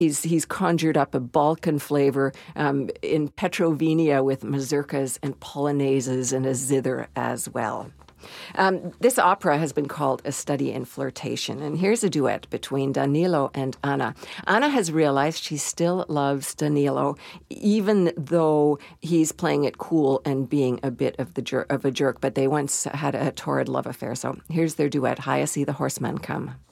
He's conjured up a Balkan flavor in Petrovenia with mazurkas and polonaises and a zither as well. This opera has been called a study in flirtation, and here's a duet between Danilo and Anna. Anna has realized she still loves Danilo, even though he's playing it cool and being a bit of a jerk, but they once had a torrid love affair. So here's their duet, High I See the Horseman Come.